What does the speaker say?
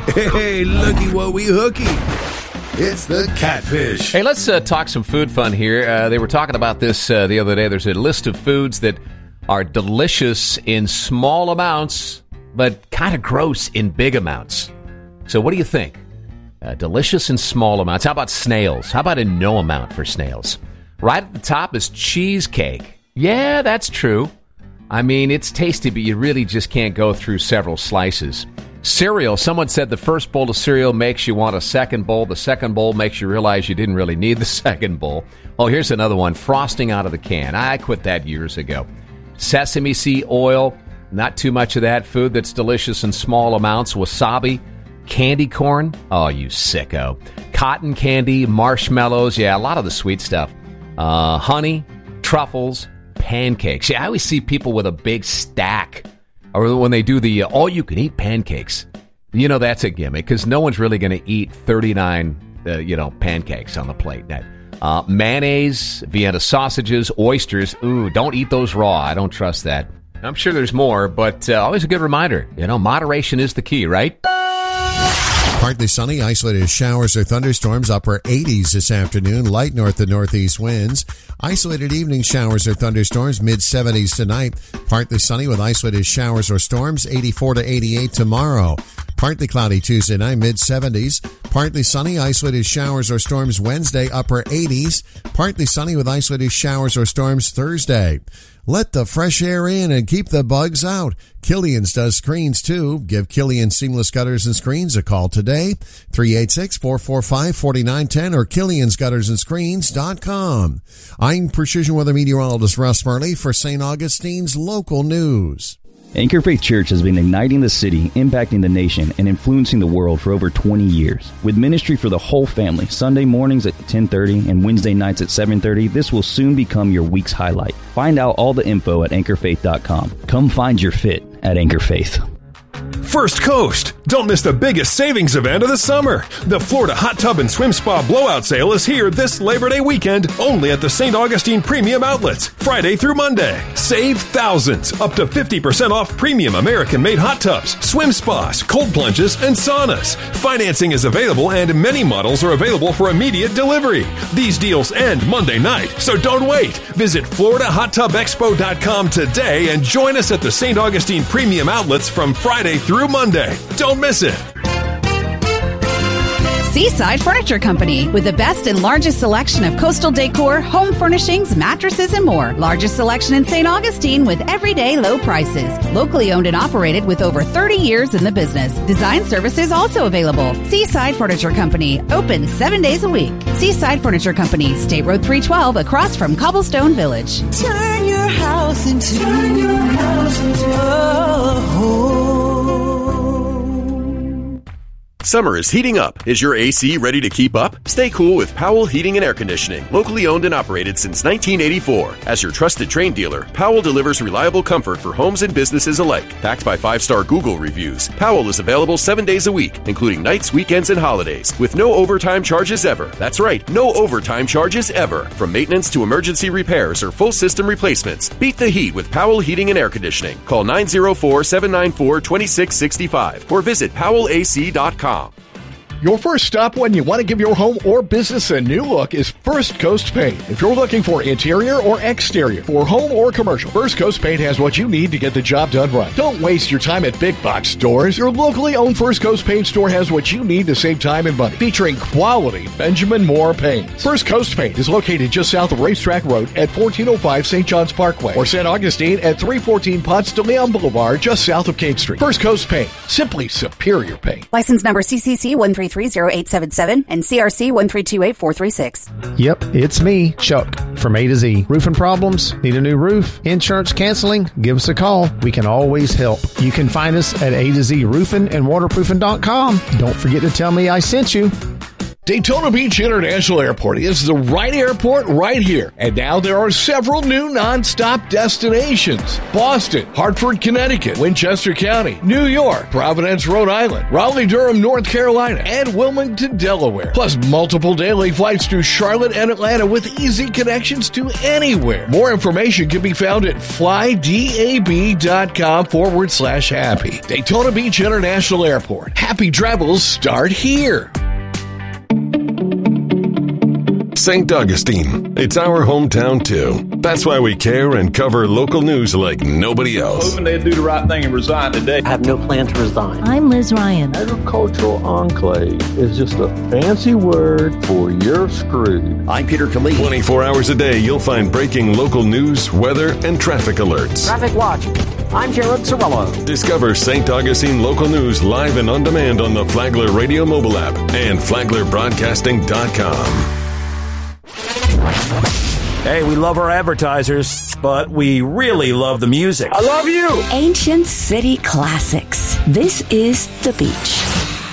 Hey, looky what we hooky. It's the catfish. Hey, let's talk some food fun here. They were talking about this the other day. There's a list of foods that are delicious in small amounts, but kind of gross in big amounts. So what do you think? Delicious in small amounts. How about snails? How about in no amount for snails? Right at the top is cheesecake. Yeah, that's true. I mean, it's tasty, but you really just can't go through several slices. Cereal. Someone said the first bowl of cereal makes you want a second bowl. The second bowl makes you realize you didn't really need the second bowl. Oh, here's another one. Frosting out of the can. I quit that years ago. Sesame seed oil. Not too much of that. Food that's delicious in small amounts. Wasabi. Candy corn. Oh, you sicko. Cotton candy. Marshmallows. Yeah, a lot of the sweet stuff. Honey. Truffles. Pancakes. Yeah, I always see people with a big stack. Or when they do the all-you-can-eat pancakes. You know that's a gimmick, because no one's really going to eat 39, pancakes on the plate. Mayonnaise, Vienna sausages, oysters. Ooh, don't eat those raw. I don't trust that. I'm sure there's more, but always a good reminder. Moderation is the key, right? Partly sunny, isolated showers or thunderstorms, upper 80s this afternoon, light north to northeast winds. Isolated evening showers or thunderstorms, mid-70s tonight. Partly sunny with isolated showers or storms, 84 to 88 tomorrow. Partly cloudy Tuesday night, mid-70s. Partly sunny, isolated showers or storms Wednesday, upper 80s. Partly sunny with isolated showers or storms Thursday. Let the fresh air in and keep the bugs out. Killian's does screens too. Give Killian Seamless Gutters and Screens a call today. 386-445-4910 or Killian'sGuttersandScreens.com. I'm Precision Weather Meteorologist Russ Murley for St. Augustine's local news. Anchor Faith Church has been igniting the city, impacting the nation, and influencing the world for over 20 years. With ministry for the whole family, Sunday mornings at 10:30 and Wednesday nights at 7:30, this will soon become your week's highlight. Find out all the info at anchorfaith.com. Come find your fit at Anchor Faith. First Coast. Don't miss the biggest savings event of the summer. The Florida Hot Tub and Swim Spa Blowout Sale is here this Labor Day weekend only at the St. Augustine Premium Outlets, Friday through Monday. Save thousands, up to 50% off premium American-made hot tubs, swim spas, cold plunges, and saunas. Financing is available and many models are available for immediate delivery. These deals end Monday night, so don't wait. Visit FloridaHotTubExpo.com today and join us at the St. Augustine Premium Outlets from Friday through Monday. Don't miss it. Seaside Furniture Company, with the best and largest selection of coastal decor, home furnishings, mattresses, and more. Largest selection in St. Augustine with everyday low prices. Locally owned and operated with over 30 years in the business. Design services also available. Seaside Furniture Company, open 7 days a week. Seaside Furniture Company, State Road 312, across from Cobblestone Village. Turn your house into a home. Summer is heating up. Is your AC ready to keep up? Stay cool with Powell Heating and Air Conditioning, locally owned and operated since 1984. As your trusted Trane dealer, Powell delivers reliable comfort for homes and businesses alike. Backed by 5-star Google reviews, Powell is available 7 days a week, including nights, weekends, and holidays, with no overtime charges ever. That's right, no overtime charges ever. From maintenance to emergency repairs or full system replacements, beat the heat with Powell Heating and Air Conditioning. Call 904-794-2665 or visit powellac.com. Your first stop when you want to give your home or business a new look is First Coast Paint. If you're looking for interior or exterior, for home or commercial, First Coast Paint has what you need to get the job done right. Don't waste your time at big box stores. Your locally owned First Coast Paint store has what you need to save time and money, featuring quality Benjamin Moore paint. First Coast Paint is located just south of Racetrack Road at 1405 St. John's Parkway, or St. Augustine at 314 Ponce de Leon Boulevard, just south of King Street. First Coast Paint, simply superior paint. License number CCC 1330877 and CRC 1328436. Yep, it's me, Chuck, from A to Z. Roofing problems? Need a new roof? Insurance canceling? Give us a call. We can always help. You can find us at A to Z Roofing and Waterproofing.com. Don't forget to tell me I sent you. Daytona Beach International Airport is the right airport right here. And now there are several new non-stop destinations. Boston, Hartford, Connecticut, Winchester County, New York, Providence, Rhode Island, Raleigh-Durham, North Carolina, and Wilmington, Delaware. Plus multiple daily flights to Charlotte and Atlanta with easy connections to anywhere. More information can be found at flydab.com/happy. Daytona Beach International Airport. Happy travels start here. St. Augustine. It's our hometown, too. That's why we care and cover local news like nobody else. Hoping they'd do the right thing and resign today. I have no plan to resign. I'm Liz Ryan. Agricultural enclave is just a fancy word for you're screwed. I'm Peter Khalid. 24 hours a day, you'll find breaking local news, weather, and traffic alerts. Traffic watch. I'm Jared Sorello. Discover St. Augustine local news live and on demand on the Flagler Radio mobile app and FlaglerBroadcasting.com. Hey, we love our advertisers, but we really love the music. I love you. Ancient City Classics. This is The Beach.